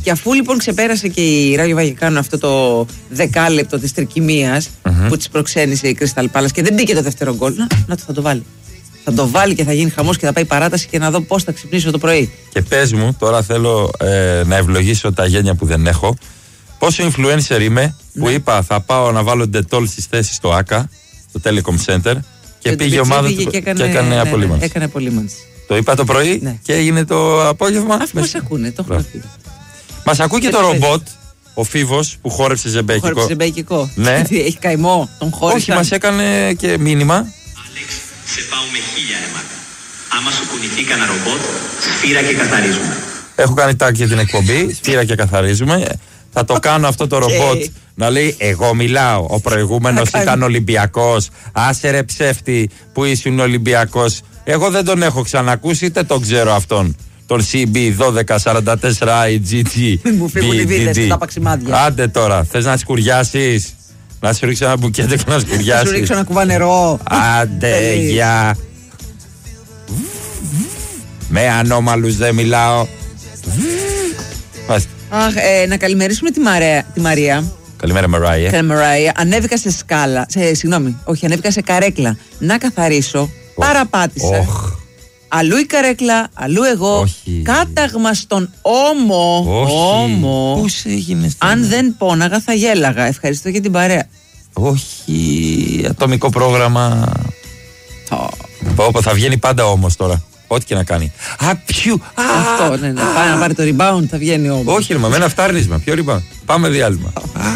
Και αφού λοιπόν ξεπέρασε και η Ράγιο Βαγεκάνο αυτό το δεκάλεπτο της τρικυμίας που της προξένησε η Crystal Palace και δεν μπήκε το δεύτερο γκολ, να το θα το βάλει. Θα το βάλει και θα γίνει χαμός και θα πάει παράταση και να δω πώς θα ξυπνήσω το πρωί. Και πες μου, τώρα θέλω να ευλογήσω τα γένια που δεν έχω. Πόσο influencer είμαι που είπα θα πάω να βάλω ντετόλ στις θέσεις στο ΑΚΑ, στο Telecom Center και πήγε η ομάδα του και έκανε απολύμανση. Έκανε απολύμανση. Το είπα το πρωί και έγινε το απόγευμα. Αφού μας ακούνε, το έχουμε πει. Μας ακούει και το ρομπότ, ο Φίβος που χόρεψε ζεμπέκικο. Χόρεψε ζεμπέκικο. Ναι. Έχει καημό, τον χώρισε. Όχι, μας έκανε και μήνυμα. Άλεξ, σε πάω με 1000 αίματα. Άμα σου κουνηθεί κανένα ρομπότ, σφύρα και καθαρίζουμε. Έχω κάνει τάκ για την εκπομπή, σφύρα και καθαρίζουμε. Θα το κάνω αυτό το ρομπότ να λέει εγώ μιλάω. Ο προηγούμενος ήταν Ολυμπιακός. Άσε ρε ψεύτη που ήσουν Ολυμπιακός. Εγώ δεν τον έχω ξανακούσει, είτε τον ξέρω αυτόν. Τον CB1244IGT. Μην μου φύγουν οι βίδες, τα παξιμάδια. Άντε τώρα, θες να σκουριάσεις? Να σου ρίξω ένα μπουκέτο και να σκουριάσεις? Να σου ρίξω ένα κουβά νερό. Άντε, γεια. Με ανώμαλους δεν μιλάω. Αχ, να καλημερίσουμε τη Μαρία. Καλημέρα, Μαράια. Καλημέρα. Ανέβηκα σε σκάλα. Συγγνώμη, όχι, ανέβηκα σε καρέκλα. Να καθαρίσω. Παραπάτησα. Αλλού η καρέκλα, αλλού εγώ. Όχι. Κάταγμα στον ώμο. Όχι. Πώς έγινες? Αν δεν πόναγα, θα γέλαγα. Ευχαριστώ για την παρέα. Όχι. Ατομικό πρόγραμμα. Θα βγαίνει πάντα όμως τώρα. Ό,τι και να κάνει. Απιού! Αυτό, ναι. Πάει να πάρει το rebound, θα βγαίνει όμως. Όχι, ρε, με ένα φτάρνισμα. Ποιο rebound? Πάμε διάλειμμα.